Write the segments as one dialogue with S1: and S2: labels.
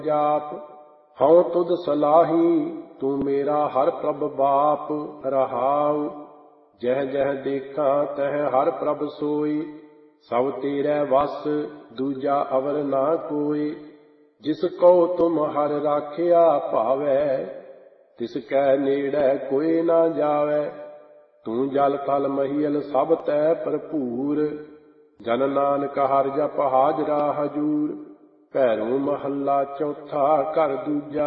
S1: जाप। हऊँ तुध सलाही तू मेरा हर प्रभ बाप। रहाऊ जह जह देखा तह हर प्रभ सोई। सब तेरे वस दूजा अवर ना कोई। जिस को तुम हर राखिया भावै। तिस कै नेड़े कोई ना जावै। तू जल थल महियल सब तै भरपूर। जन नानक हर जप हाजरा हजूर। भैरो महला चौथा घर दूजा।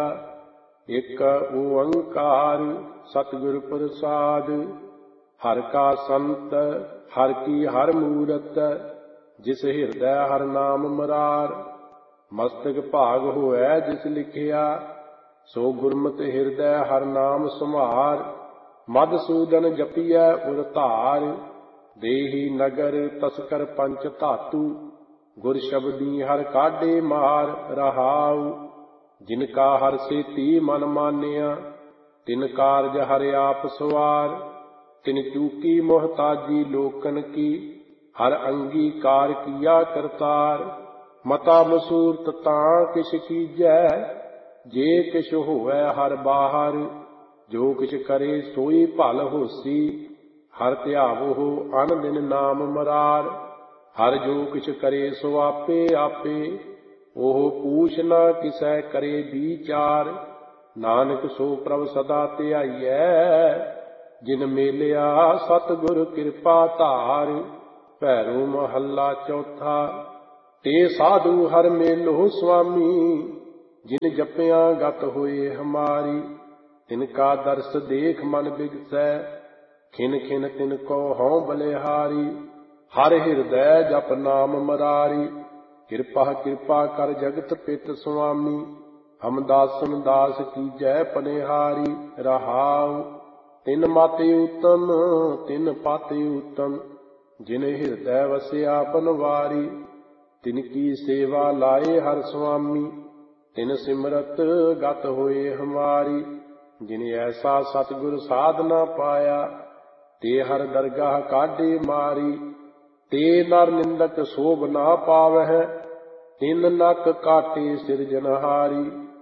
S1: एक ओंकार सतगुर प्रसाद। हर का संत हर की हर मूरत। जिस हिरदय हर नाम मरार। मस्तक भाग होऐ जिस लिखिया। सो गुरमत हिरदय हर नाम सुमार। मधुसूदन जपिਐ उर धार। देही नगर तस्कर पंच धातु। गुर शब्दी हर काढे मार। रहाऊ जिनका हर सेती मन मानिया। तिन कारज हर आप सवार। तिन चूकी मोहताजी लोकन की। हर अंगीकार किया करतार। मता मसूरत तां किछ कीजै। जे किछ होवै हर बाहर। जो किछ करे सोई भल होसी। हर ध्यावो अन दिन नाम मरार। हर जो किछ करे सो आपे आपे। ओह पूछ ना किसै करे विचार। नानक सो प्रभ सदा ध्याइਐ। जिन मेलिया सतगुर कृपा धार। भैरो महला चौथा। ते साधु हर मेलो स्वामी। जिन जपिया गत होए हमारी। तिनका दर्श देख मन बिगसै। खिन खिन तिनको हऊँ बलिहारी। हर हिरदय जप नाम मरारी। कृपा कृपा कर जगत पित स्वामी। हम दासन दास कीजै पनिहारी। रहाऊ तिन मति उत्तम तिन पति उत्तम। जिन हिरदय वसिया बनवारी। तिनकी सेवा लाए हर स्वामी। तिन सिमरत गत होए हमारी। जिन ऐसा सतगुर साधना पाया। ते हर दरगाह काढे मारी। ते नर निंदक शोभ ना पावह। तिन नक काटे सिरजनहारी।